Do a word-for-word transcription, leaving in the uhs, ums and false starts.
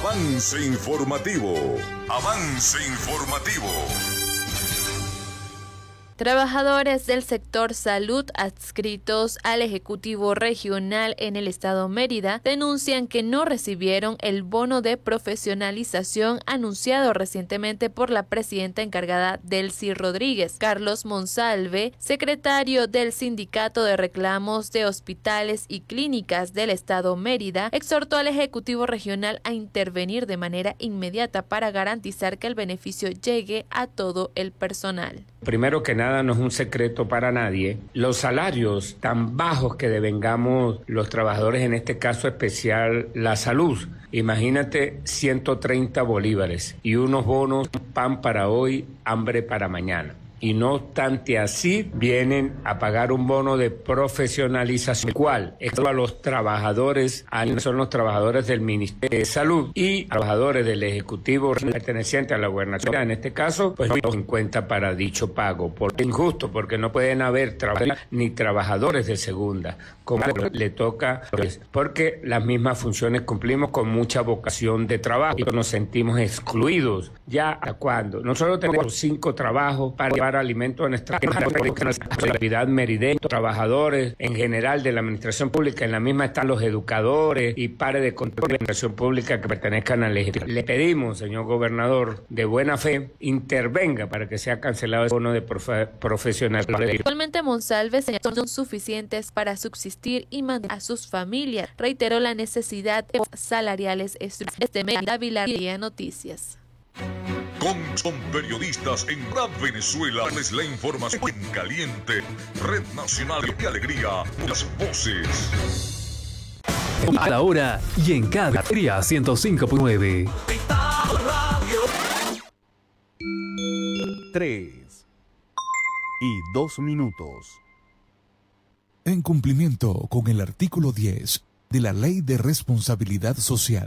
Avance informativo. Avance informativo. Trabajadores del sector salud adscritos al Ejecutivo Regional en el estado Mérida denuncian que no recibieron el bono de profesionalización anunciado recientemente por la presidenta encargada Delcy Rodríguez. Carlos Monsalve, secretario del Sindicato de Reclamos de Hospitales y Clínicas del estado Mérida, exhortó al Ejecutivo Regional a intervenir de manera inmediata para garantizar que el beneficio llegue a todo el personal. Primero que nada, no es un secreto para nadie los salarios tan bajos que devengamos los trabajadores, en este caso especial la salud. Imagínate ciento treinta bolívares y unos bonos, pan para hoy, hambre para mañana. Y no obstante así, vienen a pagar un bono de profesionalización, ¿cuál? Esto a los trabajadores, son los trabajadores del Ministerio de Salud y trabajadores del Ejecutivo perteneciente a la Gobernación. En este caso, pues no en cuenta para dicho pago, porque es injusto, porque no pueden haber trabajadores ni trabajadores de segunda, como le toca, pues, porque las mismas funciones cumplimos con mucha vocación de trabajo y nos sentimos excluidos. ¿Ya a cuándo? Nosotros tenemos cinco trabajos para llevar alimentos a nuestra actividad merideña, trabajadores en general de la administración pública, en la misma están los educadores y pares de control de la administración pública que pertenezcan al Ejecutivo. Le pedimos, señor gobernador, de buena fe, intervenga para que sea cancelado el bono de profe profesional. Actualmente Monsalve señaló que son suficientes para subsistir y mantener a sus familias. Reiteró la necesidad de salariales estructurales de Mérida. Vilaría Noticias. Con son periodistas en Gran Venezuela, es la información en caliente. Red Nacional de Alegría, las voces. A la hora y en cada día ciento cinco punto nueve. Tres y dos minutos. En cumplimiento con el artículo diez de la Ley de Responsabilidad Social